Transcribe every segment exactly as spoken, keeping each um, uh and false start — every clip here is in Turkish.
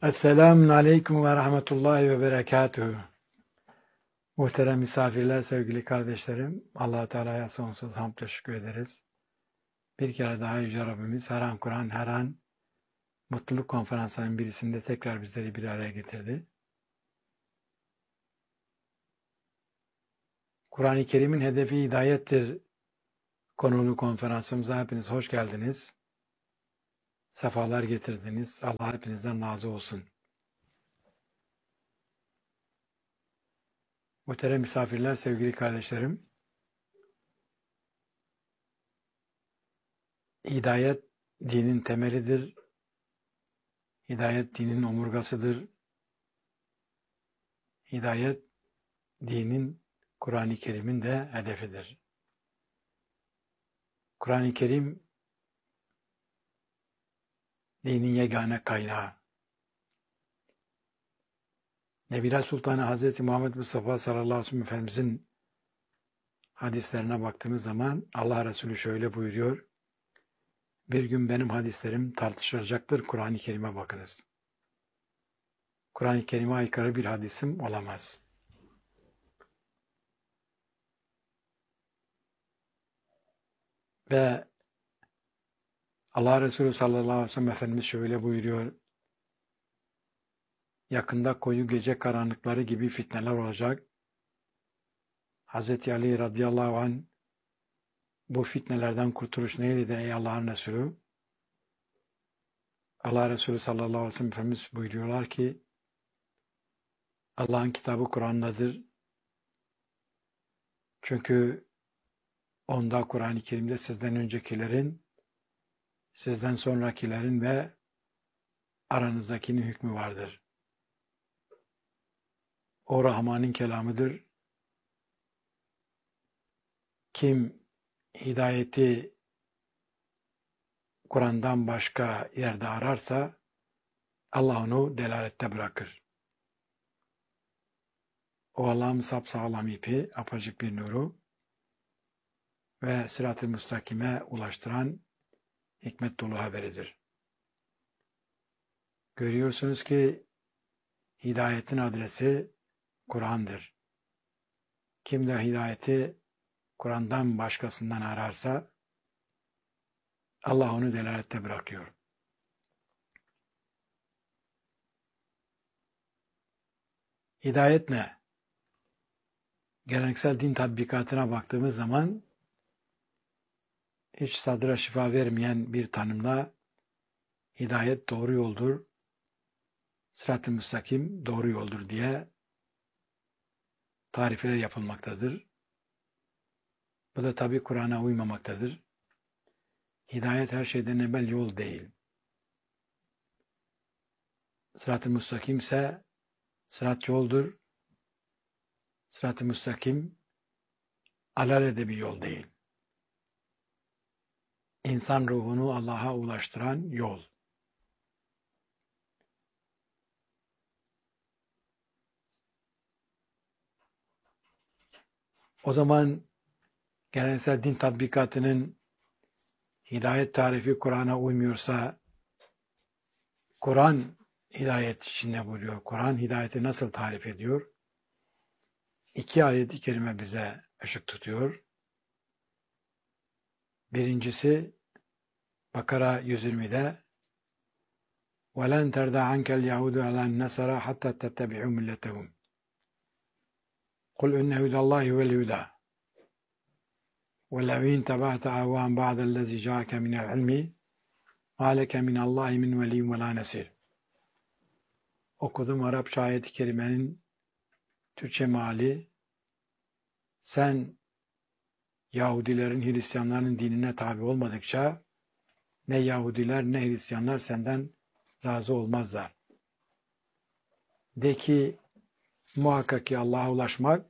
Esselamun Aleyküm ve Rahmetullahi ve Berekatuhu. Muhterem misafirler, sevgili kardeşlerim, Allah-u Teala'ya sonsuz hamd ve şükür ederiz. Bir kere daha Yüce Rabbimiz her an Kur'an, her an mutluluk konferanslarının birisinde tekrar bizleri bir araya getirdi. Kur'an-ı Kerim'in hedefi hidayettir konulu konferansımıza hepiniz hoş geldiniz. Sefalar getirdiniz. Allah hepinizden razı olsun. Muhterem misafirler, sevgili kardeşlerim, hidayet dinin temelidir. Hidayet dinin omurgasıdır. Hidayet dinin, Kur'an-ı Kerim'in de hedefidir. Kur'an-ı Kerim dinin yegane kaynağı. Nebiler Sultanı Hazreti Muhammed Mustafa sallallahu aleyhi ve sellem Efendimizin hadislerine baktığımız zaman Allah Resulü şöyle buyuruyor: bir gün benim hadislerim tartışılacaktır, Kur'an-ı Kerim'e bakınız. Kur'an-ı Kerim'e aykırı bir hadisim olamaz. Ve Allah Resulü sallallahu aleyhi ve sellem Efendimiz şöyle buyuruyor: yakında koyu gece karanlıkları gibi fitneler olacak. Hazreti Ali radıyallahu anh, bu fitnelerden kurtuluş neydi ey Allah'ın Resulü? Allah Resulü sallallahu aleyhi ve sellem Efendimiz buyuruyorlar ki, Allah'ın kitabı Kur'an'dadır. Çünkü onda, Kur'an-ı Kerim'de sizden öncekilerin, sizden sonrakilerin ve aranızdakinin hükmü vardır. O Rahman'ın kelamıdır. Kim hidayeti Kur'an'dan başka yerde ararsa Allah onu delalette bırakır. O Allah'ın sapsağlam ipi, apacık bir nuru ve sırat-ı müstakime ulaştıran hikmet dolu haberidir. Görüyorsunuz ki hidayetin adresi Kur'an'dır. Kim de hidayeti Kur'an'dan başkasından ararsa Allah onu delalette bırakıyor. Hidayet ne? Geleneksel din tatbikatına baktığımız zaman hiç sadıra şifa vermeyen bir tanımla hidayet doğru yoldur, sırat-ı müstakim doğru yoldur diye tarifeler yapılmaktadır. Bu da tabi Kur'an'a uymamaktadır. Hidayet her şeyden evvel yol değil. Sırat-ı müstakim ise sırat yoldur. Sırat-ı müstakim alelade bir yol değil. İnsan ruhunu Allah'a ulaştıran yol. O zaman geleneksel din tatbikatının hidayet tarifi Kur'an'a uymuyorsa, Kur'an hidayet için ne buyuruyor? Kur'an hidayeti nasıl tarif ediyor? İki ayet-i kerime bize ışık tutuyor. Birincisi Bakara yüz yirmide وَلَنْ تَرْدَ عَنْكَ الْيَهُودُ عَلَى النَّصَارَى حَتَّى تَتَّبِعُوا مِلَّتَهُمْ قُلْ إِنَّ هُدَى اللَّهِ هُوَ الْهُدَى وَلَوْ إِنْ تَبَعْتَ أَهْوَاءَهُمْ بَعْدَ الَّذِي جَاءَكَ مِنَ الْعِلْمِ مَا لَكَ مِنَ اللّٰهِ مِنْ وَلِيٍّ وَلَا نَصِيرٍ. Okudum Arapça ayet-i kerimenin Türkçe meali: sen Yahudilerin, Hristiyanların dinine tabi olmadıkça ne Yahudiler ne Hristiyanlar senden razı olmazlar. De ki muhakkak ki Allah'a ulaşmak,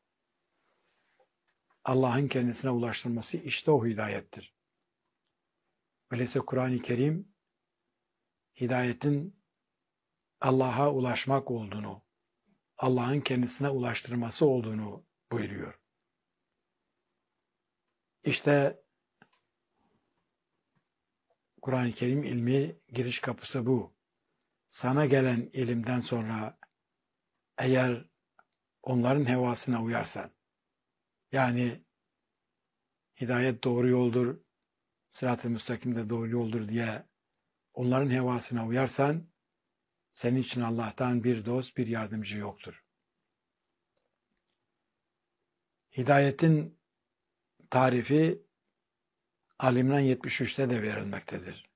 Allah'ın kendisine ulaştırması, işte o hidayettir. Öyleyse Kur'an-ı Kerim hidayetin Allah'a ulaşmak olduğunu, Allah'ın kendisine ulaştırması olduğunu buyuruyor. İşte Kur'an-ı Kerim ilmi giriş kapısı bu. sana gelen ilimden sonra eğer onların hevasına uyarsan, yani hidayet doğru yoldur, sırat-ı müstakim de doğru yoldur diye onların hevasına uyarsan, senin için Allah'tan bir dost, bir yardımcı yoktur. Hidayetin tarifi Ali İmran yetmiş üçte de verilmektedir.